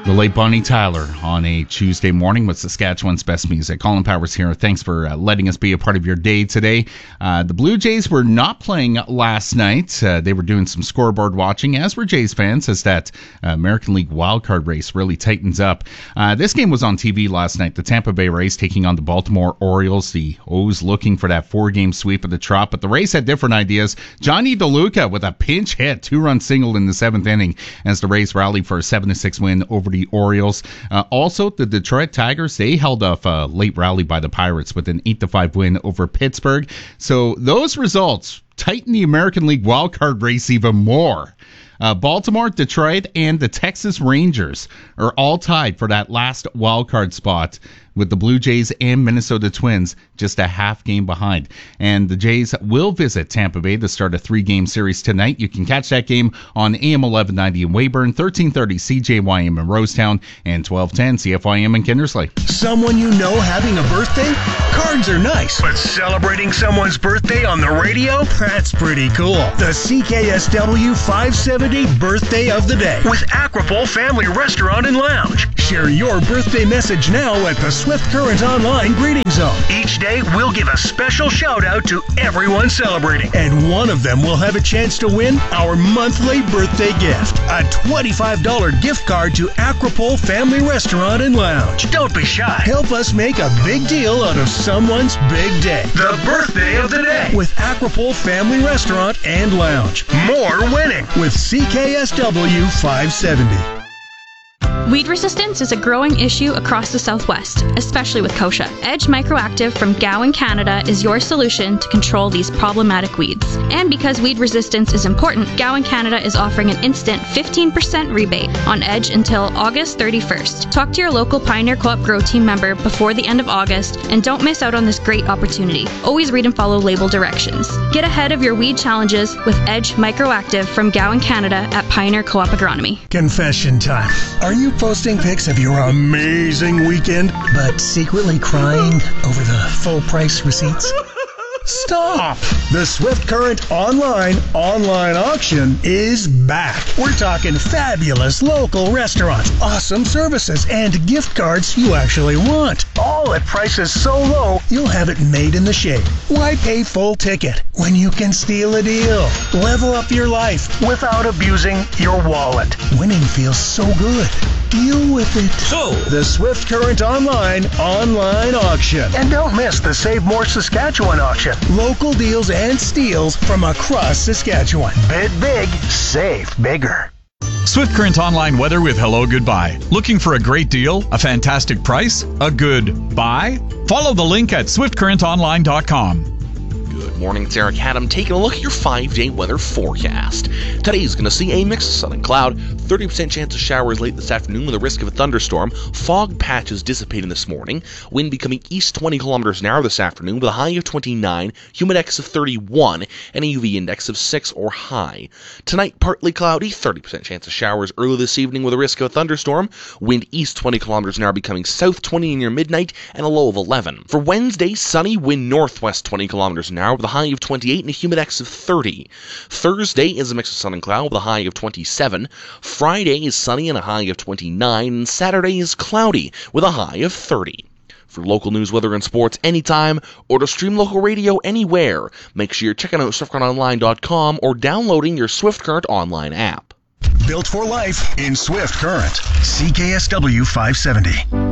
The late Bonnie Tyler on a Tuesday morning with Saskatchewan's best music. Colin Powers here. Thanks for letting us be a part of your day today. The Blue Jays were not playing last night. They were doing some scoreboard watching, as were Jays fans, as that American League wildcard race really tightens up. This game was on TV last night. The Tampa Bay Rays taking on the Baltimore Orioles. The O's looking for that 4-game sweep of the Trop, but the Rays had different ideas. Johnny DeLuca with a pinch hit, 2-run single in the 7th inning as the Rays rallied for a 7-6 win over the Orioles. Also, the Detroit Tigers, they held off a late rally by the Pirates with an 8-5 win over Pittsburgh. So those results tighten the American League wildcard race even more. Baltimore, Detroit, and the Texas Rangers are all tied for that last wildcard spot, with the Blue Jays and Minnesota Twins just a half game behind. And the Jays will visit Tampa Bay to start a 3-game series tonight. You can catch that game on AM 1190 in Weyburn, 1330 CJYM in Rosetown, and 1210 CFYM in Kindersley. Someone you know having a birthday? Cards are nice, but celebrating someone's birthday on the radio? That's pretty cool. The CKSW 570 Birthday of the Day with Aquapole Family Restaurant and Lounge. Share your birthday message now at the Swift Current Online Greeting Zone. Each day, we'll give a special shout-out to everyone celebrating, and one of them will have a chance to win our monthly birthday gift, a $25 gift card to Aquapole Family Restaurant and Lounge. Don't be shy. Help us make a big deal out of someone's big day. The Birthday of the Day with Aquapole Family Restaurant and Lounge. More winning with CKSW 570. Weed resistance is a growing issue across the Southwest, especially with kochia. Edge Microactive from Gowan, Canada is your solution to control these problematic weeds. And because weed resistance is important, Gowan, Canada is offering an instant 15% rebate on Edge until August 31st. Talk to your local Pioneer Co-op Grow Team member before the end of August, and don't miss out on this great opportunity. Always read and follow label directions. Get ahead of your weed challenges with Edge Microactive from Gowan, Canada at Pioneer Co-op Agronomy. Confession time. Are you posting pics of your amazing weekend, but secretly crying over the full price receipts? Stop! The Swift Current online auction is back. We're talking fabulous local restaurants, awesome services, and gift cards you actually want. All at prices so low, you'll have it made in the shade. Why pay full ticket when you can steal a deal? Level up your life without abusing your wallet. Winning feels so good. Deal with it. So, the Swift Current online auction. And don't miss the Save More Saskatchewan auction. Local deals and steals from across Saskatchewan. Bid big, save bigger. Swift Current Online weather with Hello Goodbye. Looking for a great deal? A fantastic price? A good buy? Follow the link at swiftcurrentonline.com. Good morning, it's Eric Haddam taking a look at your 5-day weather forecast. Today's going to see a mix of sun and cloud, 30% chance of showers late this afternoon with a risk of a thunderstorm, fog patches dissipating this morning, wind becoming east 20 kilometers an hour this afternoon with a high of 29, humidex of 31, and a UV index of 6 or high. Tonight, partly cloudy, 30% chance of showers early this evening with a risk of a thunderstorm, wind east 20 kilometers an hour becoming south 20 near midnight, and a low of 11. For Wednesday, sunny, wind northwest 20 kilometers an hour with a high of 28 and a humidex of 30. Thursday is a mix of sun and cloud with a high of 27. Friday is sunny and a high of 29. And Saturday is cloudy with a high of 30. For local news, weather, and sports anytime, or to stream local radio anywhere, make sure you're checking out SwiftCurrentOnline.com or downloading your Swift Current Online app. Built for life in Swift Current. CKSW 570.